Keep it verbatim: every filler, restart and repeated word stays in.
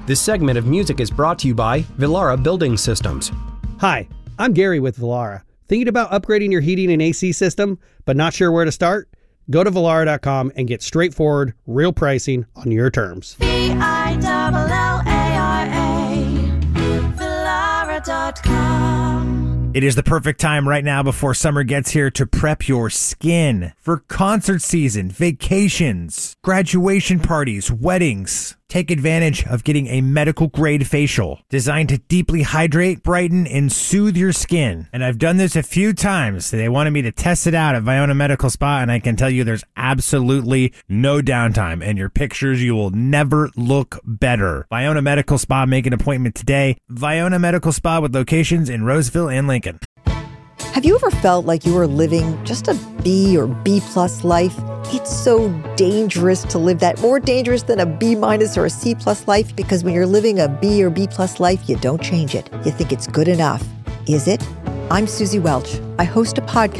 This segment of music is brought to you by Villara Building Systems. Hi, I'm Gary with Villara. Thinking about upgrading your heating and A C system, but not sure where to start? Go to Villara dot com and get straightforward, real pricing on your terms. V I L L A R A, Villara dot com. It is the perfect time right now before summer gets here to prep your skin for concert season, vacations, graduation parties, weddings. Take advantage of getting a medical-grade facial designed to deeply hydrate, brighten, and soothe your skin. And I've done this a few times. They wanted me to test it out at Viona Medical Spa, and I can tell you there's absolutely no downtime. And your pictures, you will never look better. Viona Medical Spa, make an appointment today. Viona Medical Spa with locations in Roseville and Lincoln. Have you ever felt like you were living just a B or B plus life? It's so dangerous to live that, more dangerous than a B minus or a C plus life, because when you're living a B or B plus life, you don't change it. You think it's good enough. Is it? I'm Susie Welch. I host a podcast